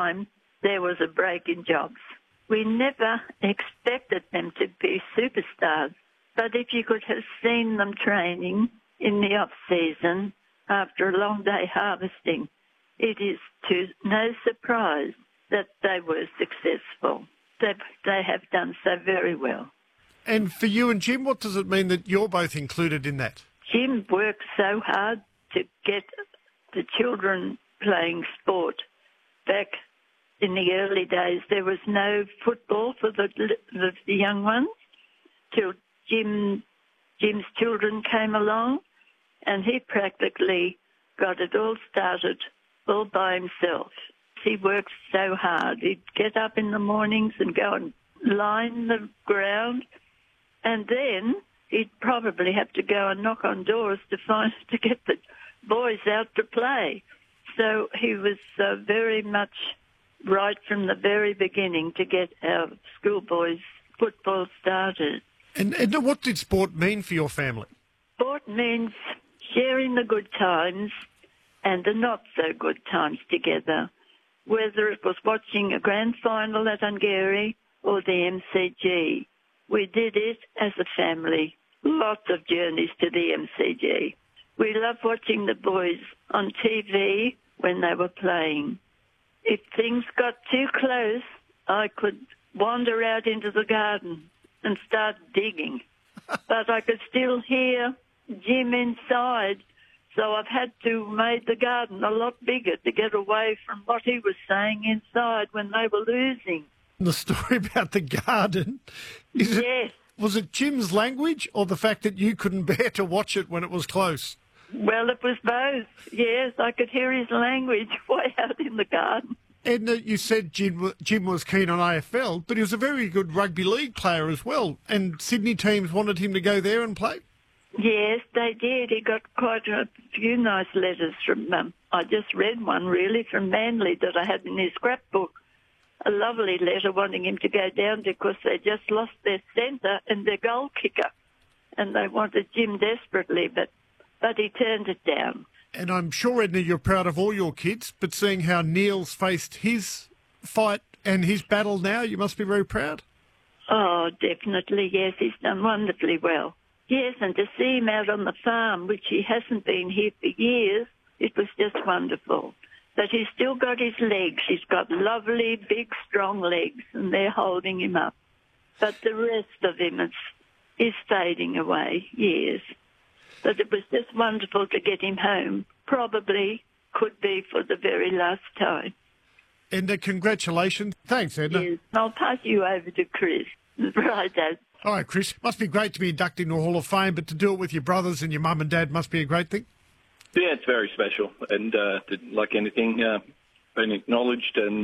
time there was a break in jobs. We never expected them to be superstars, but if you could have seen them training in the off-season after a long day harvesting, it is to no surprise that they were successful. They have done so very well. And for you and Jim, what does it mean that you're both included in that? Jim worked so hard to get the children playing sport. Back in the early days, there was no football for the young ones till Jim's children came along, and he practically got it all started all by himself. He worked so hard. He'd get up in the mornings and go and line the ground, and then he'd probably have to go and knock on doors to get the boys out to play. So he was very much right from the very beginning to get our schoolboys football started. And what did sport mean for your family? Sport means sharing the good times and the not-so-good times together, whether it was watching a grand final at Ungary or the MCG. We did it as a family. Lots of journeys to the MCG. We loved watching the boys on TV when they were playing. If things got too close, I could wander out into the garden and start digging. But I could still hear Jim inside, so I've had to make the garden a lot bigger to get away from what he was saying inside when they were losing. The story about the garden, Yes. Was it Jim's language or the fact that you couldn't bear to watch it when it was close? Well, it was both. Yes, I could hear his language way out in the garden. Edna, you said Jim was keen on AFL, but he was a very good rugby league player as well, and Sydney teams wanted him to go there and play? Yes, they did. He got quite a few nice letters from I just read one, really, from Manly that I had in his scrapbook. A lovely letter wanting him to go down because they just lost their centre and their goal kicker, and they wanted Jim desperately, but he turned it down. And I'm sure, Edna, you're proud of all your kids, but seeing how Neil's faced his fight and his battle now, you must be very proud. Oh, definitely, yes. He's done wonderfully well. Yes, and to see him out on the farm, which he hasn't been here for years, it was just wonderful. But he's still got his legs. He's got lovely, big, strong legs, and they're holding him up. But the rest of him is fading away, yes. But it was just wonderful to get him home. Probably could be for the very last time. Edna, congratulations. Thanks, Edna. Yes, I'll pass you over to Chris. Right, Dad. All right, Chris. Must be great to be inducted into the Hall of Fame, but to do it with your brothers and your mum and dad must be a great thing. Yeah, it's very special, and like anything, been acknowledged, and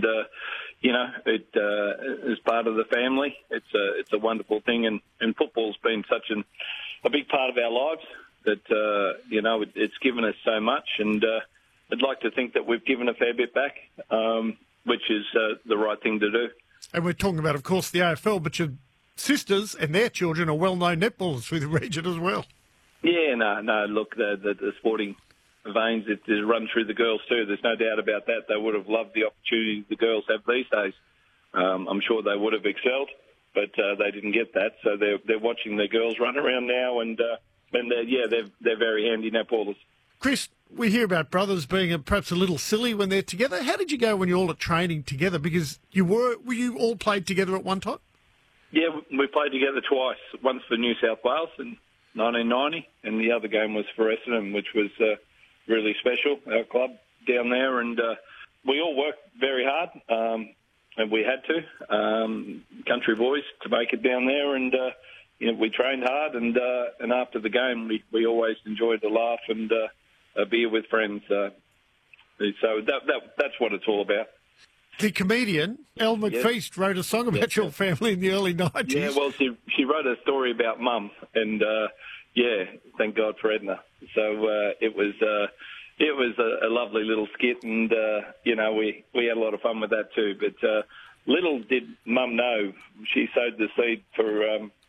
it is part of the family. It's a wonderful thing, and football's been such a big part of our lives that it's given us so much, and I'd like to think that we've given a fair bit back, which is the right thing to do. And we're talking about, of course, the AFL, but your sisters and their children are well-known netballers through the region as well. Yeah, no. Look, the sporting veins that run through the girls too. There's no doubt about that. They would have loved the opportunity the girls have these days. I'm sure they would have excelled, but they didn't get that. So they're watching the girls run around now, and they're very handy netballers. Chris, we hear about brothers being perhaps a little silly when they're together. How did you go when you're all at training together? Because were you all played together at one time? Yeah, we played together twice. Once for New South Wales in 1990, and the other game was for Essendon, which was really special, our club down there. And we all worked very hard, and we had to, country boys, to make it down there. And we trained hard, and after the game, we always enjoyed a laugh and a beer with friends. So that's what it's all about. The comedian, Elle McFeast, wrote a song about your family in the early 90s. Yeah, well, she wrote a story about Mum, and, thank God for Edna. So it was a lovely little skit, and, we had a lot of fun with that too. But little did Mum know, she sowed the seed for